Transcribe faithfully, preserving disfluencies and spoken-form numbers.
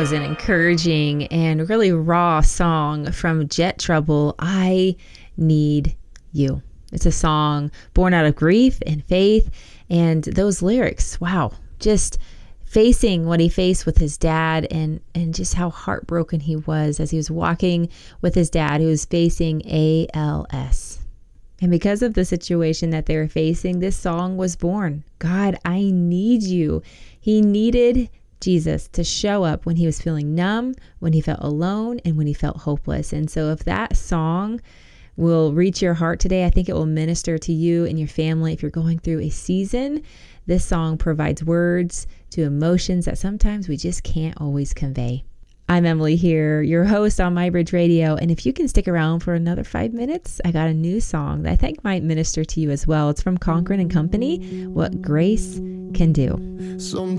was an encouraging and really raw song from Jet Trouble, I Need You. It's a song born out of grief and faith, and those lyrics, wow, just facing what he faced with his dad and, and just how heartbroken he was as he was walking with his dad who was facing A L S. And because of the situation that they were facing, this song was born. God, I need you. He needed Jesus to show up when he was feeling numb, when he felt alone, and when he felt hopeless. And so if that song will reach your heart today, I think it will minister to you and your family. If you're going through a season, this song provides words to emotions that sometimes we just can't always convey. I'm Emily here, your host on MyBridge Radio, and if you can stick around for another five minutes, I got a new song that I think might minister to you as well. It's from Conklin and Company, What Grace Can Do.